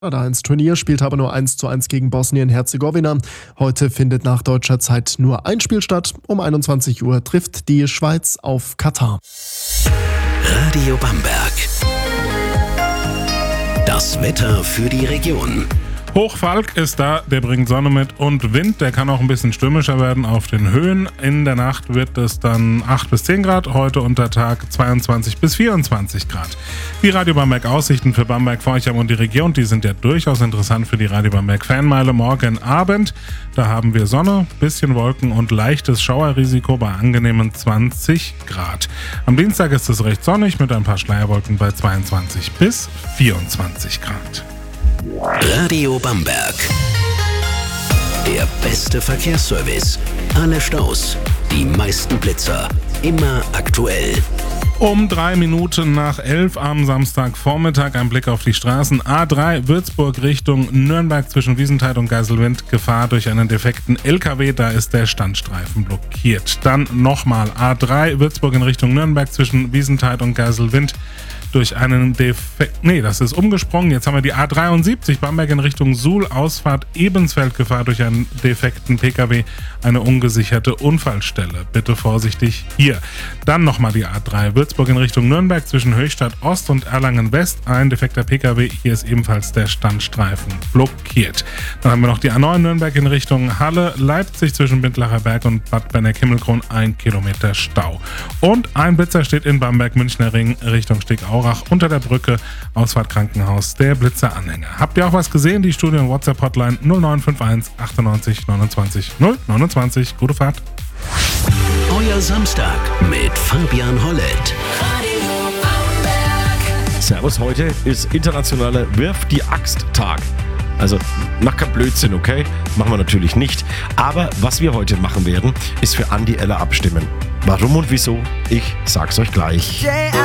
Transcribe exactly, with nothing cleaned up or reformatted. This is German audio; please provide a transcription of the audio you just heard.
eins Turnier spielt aber nur eins zu eins gegen Bosnien-Herzegowina. Heute findet nach deutscher Zeit nur ein Spiel statt. Um einundzwanzig Uhr trifft die Schweiz auf Katar. Radio Bamberg. Das Wetter für die Region. Hochfalk ist da, der bringt Sonne mit und Wind, der kann auch ein bisschen stürmischer werden auf den Höhen. In der Nacht wird es dann acht bis zehn Grad, heute unter Tag zweiundzwanzig bis vierundzwanzig Grad. Die Radio Bamberg Aussichten für Bamberg, Forchheim und die Region, die sind ja durchaus interessant für die Radio Bamberg Fanmeile. Morgen Abend, da haben wir Sonne, bisschen Wolken und leichtes Schauerrisiko bei angenehmen zwanzig Grad. Am Dienstag ist es recht sonnig mit ein paar Schleierwolken bei zweiundzwanzig bis vierundzwanzig Grad. Radio Bamberg. Der beste Verkehrsservice. Alle Staus, die meisten Blitzer. Immer aktuell. Um drei Minuten nach elf am Samstagvormittag ein Blick auf die Straßen. A drei Würzburg Richtung Nürnberg zwischen Wiesenthal und Geiselwind. Gefahr durch einen defekten L K W, da ist der Standstreifen blockiert. Dann nochmal A drei Würzburg in Richtung Nürnberg zwischen Wiesenthal und Geiselwind. Durch einen Defekt, nee, das ist umgesprungen. Jetzt haben wir die A dreiundsiebzig Bamberg in Richtung Suhl, Ausfahrt Ebensfeld, Gefahr durch einen defekten P K W, eine ungesicherte Unfallstelle. Bitte vorsichtig hier. Dann nochmal die A drei Würzburg in Richtung Nürnberg zwischen Höchstadt Ost und Erlangen West, ein defekter P K W, hier ist ebenfalls der Standstreifen blockiert. Dann haben wir noch die A neun Nürnberg in Richtung Halle, Leipzig zwischen Bindlacher Berg und Bad Berneck-Himmelkron, ein Kilometer Stau. Und ein Blitzer steht in Bamberg Münchner Ring Richtung Steg-Aurach unter der Brücke, Ausfahrt Krankenhaus, der Blitzeranhänger. Habt ihr auch was gesehen? Die Studio- und WhatsApp-Hotline null neun fünf eins achtundneunzig neunundzwanzig null neunundzwanzig. Gute Fahrt. Euer Samstag mit Fabian Hollett. Servus, heute ist internationaler Wirf die Axt-Tag. Also, mach kein Blödsinn, okay? Machen wir natürlich nicht. Aber was wir heute machen werden, ist für Andi Eller abstimmen. Warum und wieso? Ich sag's euch gleich.